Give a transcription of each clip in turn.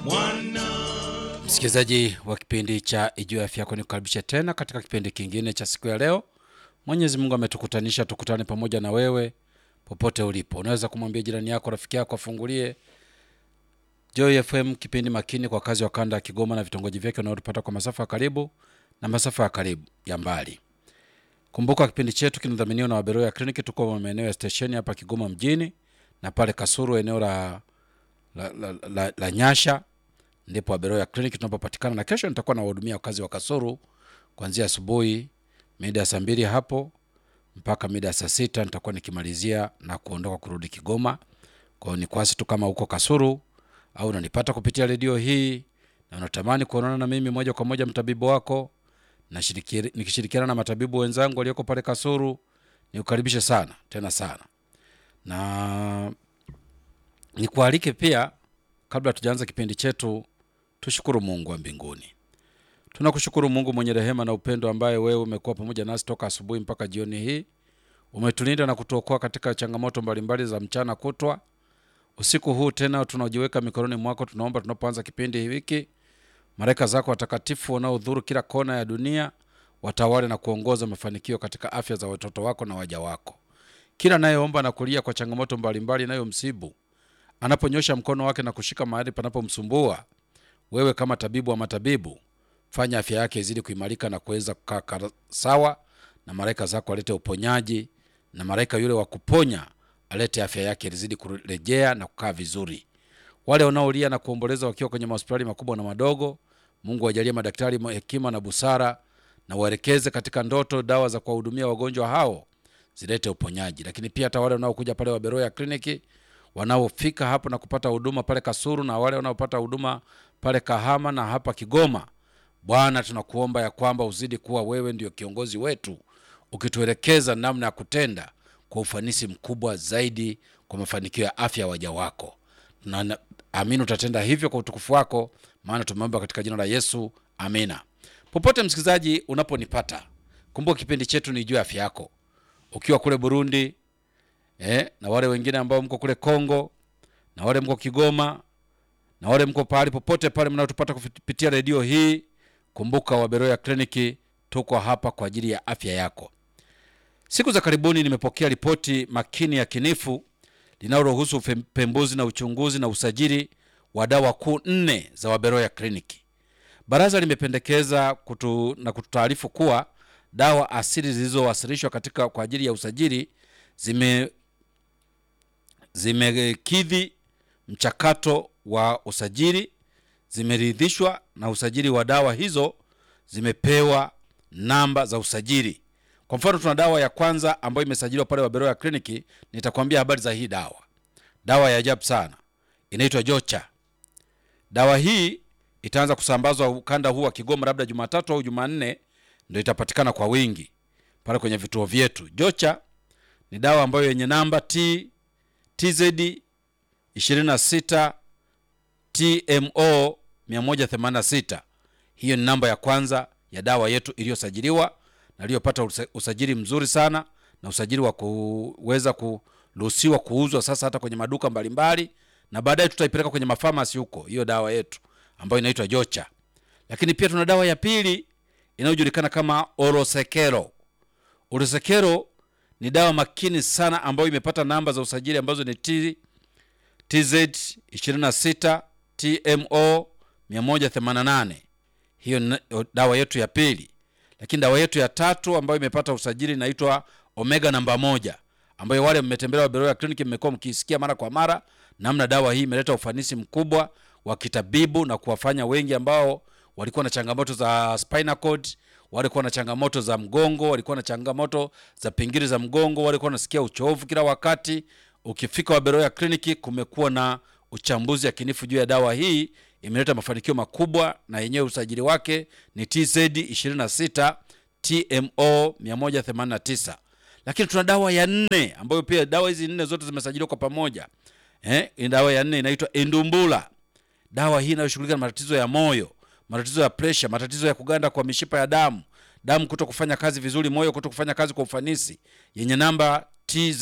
Msikilizaji wa kipindi cha Ijue Afya Yako, nikukaribisha tena katika kipindi kingine cha siku ya leo. Mwenyezi Mungu ametukutanisha tukutane pamoja na wewe popote ulipo. Unaweza kumwambia jirani yako, rafiki yako afungulie Joy FM kipindi makini kwa kazi wa kanda ya Kigoma na vitongoji vyake unaotupata kwa masafa ya karibu na masafa ya karibu ya mbali. Kumbuka kipindi chetu kinadhaminiwa na Waberoya Clinic. Tuko maeneo ya station hapa Kigoma mjini na pale Kasuru eneo la Nyasha ndipo Waberoya Clinic tunapopatikana, na kesho nitakuwa na wahudumia wakazi wa Kasuru kuanzia asubuhi mida saa 2 hapo mpaka mida saa 6 nitakuwa nikimalizia na kuondoka kurudi Kigoma. Kwa hiyo ni kwasi tu kama uko Kasuru au unanipata kupitia redio hii na unatamani kuonana na mimi moja kwa moja, mtabibu wako na nikishirikiana na matabibu wenzangu walioko pale Kasuru, nikukaribisha sana tena sana. Na nikualike pia, kabla tujaanza kipindi chetu, tushukuru Mungu wa mbinguni. Tunakushukuru Mungu mwenye rehema na upendo, ambaye wewe umekuwa pamoja nasi toka asubuhi mpaka jioni hii. Umetulinda na kutuokoa katika changamoto mbalimbali za mchana kutwa. Usiku huu tena tunajiweka mikononi mwako. Tunaomba tunapoanza kipindi hiki, malaika zako watakatifu wanaodhuru kila kona ya dunia watawale na kuongoza mafanikio katika afya za watoto wako na waja wako. Kila anayeomba na kulia kwa changamoto mbalimbali nayo msibu, anaponyosha mkono wake na kushika mahali panapomsumbua, wewe kama tabibu wa matabibu, fanya afya yake izidi kuimarika na kuweza kukaa sawa, na malaika zako walete uponyaji, na malaika yule wa kuponya alete afya yake izidi kurejea na kukaa vizuri. Wale wanaolia na kuomboleza wakiwa kwenye hospitali makubwa na madogo, Mungu ajalie madaktari hekima na busara, na waelekeze katika ndoto dawa za kuwahudumia wagonjwa hao zilete uponyaji. Lakini pia hata wale wanaokuja pale Waberoya Clinic, wanaofika hapo na kupata huduma pale Kasuru, na wale wanaopata huduma pale Kahama na hapa Kigoma, Bwana tunakuomba ya kwamba uzidi kuwa wewe ndio kiongozi wetu, ukituelekeza namna ya kutenda kwa ufanisi mkubwa zaidi kwa mafanikio ya afya waja wako. Amini utatenda hivyo kwa utukufu wako, maana tumeomba katika jina la Yesu, amina. Popote msikilizaji unaponipata, kumbuka kipindi chetu ni Ijue Afya Yako. Ukiwa kule Burundi, na wale wengine ambao mko kule Kongo, na wale mko Kigoma, na wale mko pale popote pale mnaotupata kupitia redio hii, kumbuka Waberoya Clinic tuko hapa kwa ajili ya afya yako. Siku za karibuni nimepokea ripoti makini ya kinifu linaloruhusu upembuzi na uchunguzi na usajili wa dawa kuu 4 za Waberoya Clinic. Baraza limependekeza na kututaarifu kuwa dawa asili zilizowasilishwa kwa ajili ya usajili zimekidhi mchakato wa usajili, zimeridhishwa na usajili wa dawa hizo, zimepewa namba za usajili. Kwa mfano, tuna dawa ya kwanza ambayo imesajiliwa pale Waberoya Clinic. Nitakwambia habari za hii dawa. Dawa ya ajabu sana, inaitwa Jocha. Dawa hii itaanza kusambazwa ukanda huu wa Kigoma labda Jumatatu au Jumanne, ndio itapatikana kwa wingi pale kwenye vituo vyetu. Jocha ni dawa ambayo yenye namba TZ 26 TMO 186. Hiyo ni namba ya kwanza ya dawa yetu iliyosajiliwa na iliyopata usajili mzuri sana, na usajili wa kuweza kuruhusiwa kuuzwa sasa hata kwenye maduka mbalimbali, na baadaye tutaipeleka kwenye mafamasi huko, hiyo dawa yetu ambayo inaitwa Jocha. Lakini pia tuna dawa ya pili inayojulikana kama Orosekero. Orosekero ni dawa makini sana ambayo imepata namba za usajili ambazo ni TZ 26 TMO 188. Hiyo ni dawa yetu ya pili. Lakini dawa yetu ya tatu ambayo imepata usajili inaitwa Omega namba 1, ambayo wale mmetembelea Waberoya Clinic mmekuwa mkisikia mara kwa mara namna dawa hii imeleta ufanisi mkubwa wa kitabibu na kuwafanya wengi ambao walikuwa na changamoto za spinal cord, walikuwa na changamoto za mgongo, walikuwa na changamoto za pingili za mgongo, walikuwa wanasikia uchovu kila wakati. Ukifika Waberoya Clinic, kumekuwa na uchambuzi yakinifu juu ya dawa hii, imeleta mafanikio makubwa, na yenyewe usajili wake ni TZ 26 TMO 189. Lakini tuna dawa ya 4 ambayo pia dawa hizi 4 zote zimesajiliwa kwa pamoja. Dawa ya 4 inaitwa Endumbula. Dawa hii inayoshughulika na matatizo ya moyo, matatizo ya pressure, matatizo ya kuganda kwa mishipa ya damu, damu kuto kufanya kazi vizuri, moyo kuto kufanya kazi kwa ufanisi, yenye namba TZ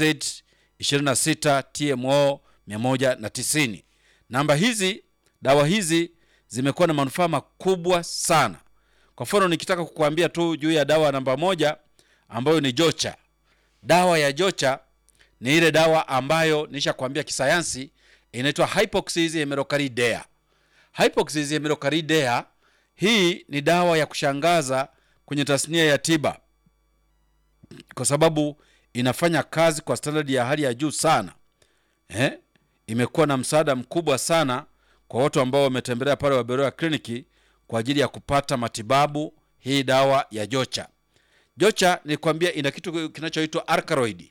26 TMO 190. Namba hizi, dawa hizi zimekuwa na manufaa makubwa sana. Kwa mfano nikitaka kukuambia tu juu ya dawa namba 1 ambayo ni Jocha. Dawa ya Jocha ni ile dawa ambayo nishakwambia kisayansi inaitwa Hypoxia hemerocalcidea. Hypoxia hemerocalcidea hii ni dawa ya kushangaza kwenye tasnia ya tiba, kwa sababu inafanya kazi kwa standard ya hali ya juu sana. Imekuwa na msaada mkubwa sana kwa watu ambao wametembelea pale Waberoya kliniki kwa ajili ya kupata matibabu. Hii dawa ya Jocha. Jocha nikwambia ina kitu kinachoitwa alkaloid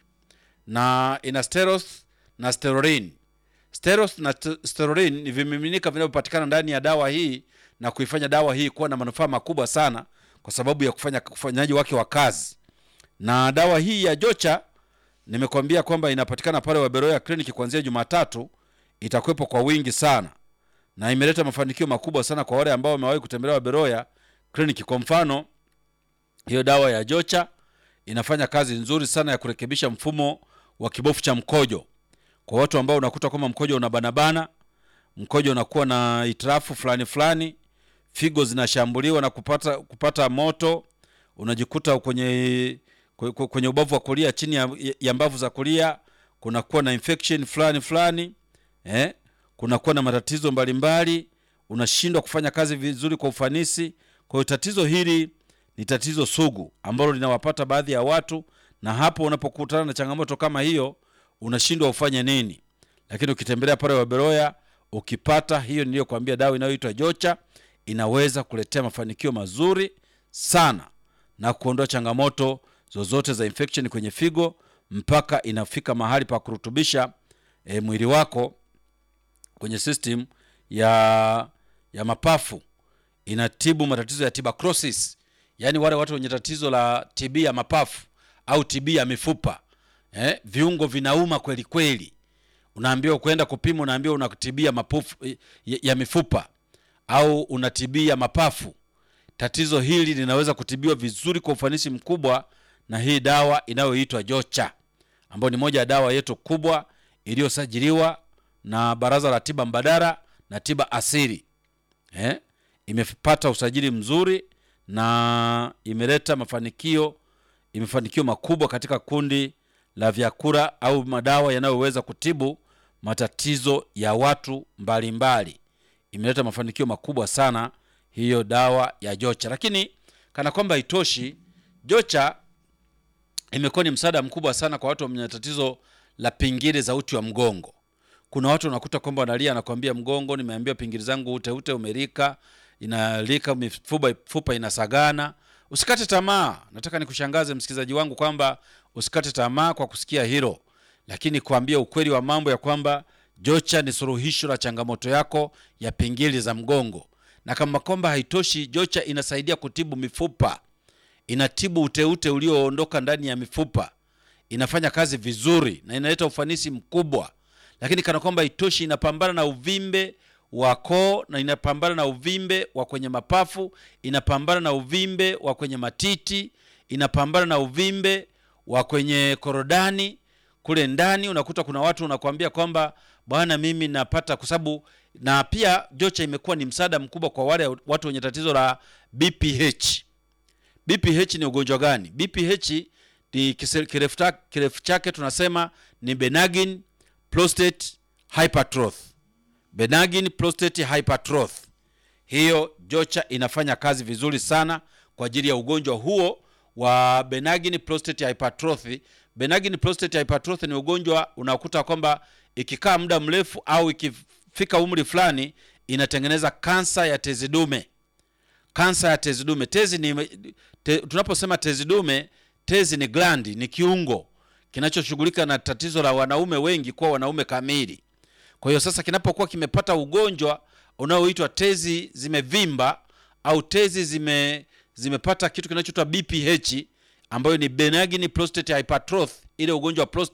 na ina steros na sterolin. Steros na sterolin ni vimiminika vinavyopatikana ndani ya dawa hii na kuifanya dawa hii kuwa na manufaa makubwa sana kwa sababu ya ufanyaji wake wa kazi. Na dawa hii ya Jocha nimekwambia kwamba inapatikana pale Waberoya kliniki kuanzia Jumatatu, itakuwepo kwa wingi sana na imeleta mafanikio makubwa sana kwa wale ambao wamewahi kutembelea Waberoya kliniki. Kwa mfano, hiyo dawa ya Jocha inafanya kazi nzuri sana ya kurekebisha mfumo wa kibofu cha mkojo. Kwa watu ambao unakuta kama mkojo unabanabana, mkojo unakuwa na itirafu fulani, figo zinashambuliwa na kupata moto, unajikuta kwenye ubavu wa kulia, chini ya mbavu za kulia kunakuwa na infection fulani, kunakuwa na matatizo mbalimbali, unashindwa kufanya kazi vizuri kwa ufanisi. Kwa hiyo tatizo hili ni tatizo sugu ambalo linawapata baadhi ya watu, na hapo unapokutana na changamoto kama hiyo unashindwa ufanye nini. Lakini ukitembelea pale Waberoya ukipata hiyo niliyokuambia dawa inayoitwa Jocha, inaweza kuletea mafanikio mazuri sana na kuondoa changamoto zozote za infection kwenye figo, mpaka inafika mahali pa kurutubisha mwili wako kwenye system ya mapafu. Inatibu matatizo ya tuberculosis, yani wale watu wenye tatizo la TB ya mapafu au TB ya mifupa. Viungo vinauma kweli kweli, unaambiwa kwenda kupima, unaambiwa una TB ya mapafu ya mifupa au una TB ya mapafu. Tatizo hili linaweza kutibiwa vizuri kwa ufanisi mkubwa na hii dawa inayoitwa Jocha, ambayo ni moja ya dawa yetu kubwa iliyosajiliwa na Baraza la Tiba Mbadala na Tiba Asili. Imepata usajili mzuri na imeleta mafanikio makubwa katika kundi la vyakula au madawa yanayoweza kutibu matatizo ya watu mbalimbali. Imeleta mafanikio makubwa sana hiyo dawa ya Jocha. Lakini kana kwamba itoshi, Jocha imekuwa ni msaada mkubwa sana kwa watu wenye tatizo la pingili za uti wa mgongo. Kuna watu unakuta kwamba wanalia, anakuambia mgongo, nimeambiwa pingili zangu ute umerika, inalika, mifupa inasagana. Usikate tamaa. Nataka nikushangaze msikilizaji wangu kwamba usikate tamaa kwa kusikia hilo, lakini kuambia ukweli wa mambo ya kwamba Jocha ni suluhisho la changamoto yako ya pingili za mgongo. Na kama kwamba haitoshi, Jocha inasaidia kutibu mifupa, inatibu uteute ulioondoka ndani ya mifupa, inafanya kazi vizuri na inaleta ufanisi mkubwa. Lakini kana kwamba haitoshi, inapambana na uvimbe wa koo na inapambana na uvimbe wa kwenye mapafu, inapambana na uvimbe wa kwenye matiti, inapambana na uvimbe wa kwenye korodani kule ndani. Unakuta kuna watu unakuambia kwamba bwana, mimi napata, kwa sababu na pia Jocha imekuwa ni msaada mkubwa kwa wale watu wenye tatizo la BPH. BPH ni ugonjwa gani? BPH ni kirefu chake tunasema ni benign prostate hypertrophy. Benign prostate hypertrophy. Hiyo Jocha inafanya kazi vizuri sana kwa ajili ya ugonjwa huo wa benign prostate hypertrophy. Benign prostate hypertrophy ni ugonjwa unakuta kwamba ikikaa muda mrefu au ikifika umri fulani inatengeneza kansa ya tezi dume. Kansa ya tezi dume. Tunaposema tezi dume, tezi ni glandi, ni kiungo kinachoshughulika na tatizo la wanaume wengi kuwa wanaume kamili. Kwa hiyo sasa kinapokuwa kimepata ugonjwa unaoitwa tezi zimevimba au tezi zimepata kitu kinachoitwa BPH, ambayo ni benign prostate hypertrophy, ile ugonjwa wa